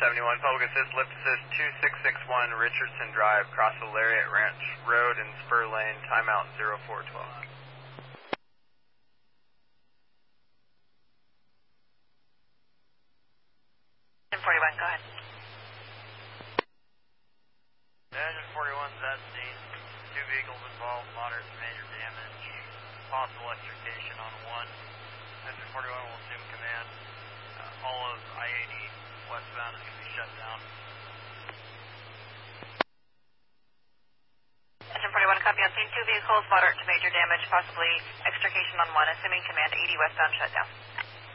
71, public assist, lift assist 2661 Richardson Drive, cross the Lariat Ranch Road and Spur Lane, timeout 0412. 41, go ahead. Engine 41's at scene. 2 vehicles involved, moderate to major damage. Possible extrication on one. Engine 41 will assume command. All of I-80 westbound is going to be shut down. Engine 41, copy on scene. 2 vehicles, moderate to major damage, possibly extrication on one, assuming command 80 westbound shut down.